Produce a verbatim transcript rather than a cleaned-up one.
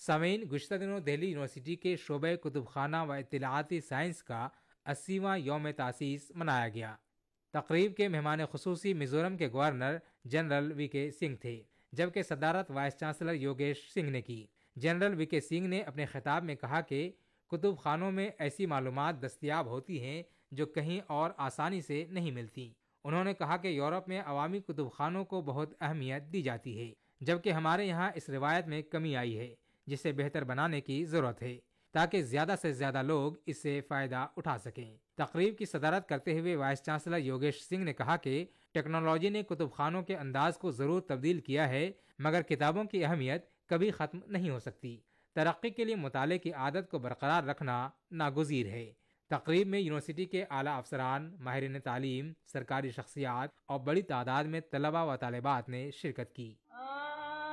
सामीन, गुज़िश्ता दिनों दिल्ली यूनिवर्सिटी के शोबे कुतुबखाना व इत्तलाआती साइंस का अस्सीवां यौम तासीस मनाया गया। तकरीब के मेहमान खुसूसी मिजोरम के गवर्नर जनरल वी के सिंह थे, जबकि सदारत वाइस चांसलर योगेश सिंह ने की। जनरल वी के सिंह ने अपने खिताब में कहा कि कुतुब खानों में ऐसी मालूमात दस्तयाब होती हैं जो कहीं और आसानी से नहीं मिलती। उन्होंने कहा कि यूरोप में अवामी कुतुब खानों को बहुत अहमियत दी जाती है, जबकि हमारे यहाँ इस रिवायत में कमी आई है, जिसे बेहतर बनाने की जरूरत है ताकि ज्यादा से ज्यादा लोग इससे फायदा उठा सकें। तकरीब की सदारत करते हुए वाइस चांसलर योगेश सिंह ने कहा कि टेक्नोलॉजी ने कुतुब खानों के अंदाज को जरूर तब्दील किया है, मगर किताबों की अहमियत कभी खत्म नहीं हो सकती। तरक्की के लिए मुताले की आदत को बरकरार रखना नागुज़ीर है। तकरीब में यूनिवर्सिटी के आला अफसरान, माहिरीन तालीम, सरकारी शख्सियात और बड़ी तादाद में तलबा व तालिबात ने शिरकत की।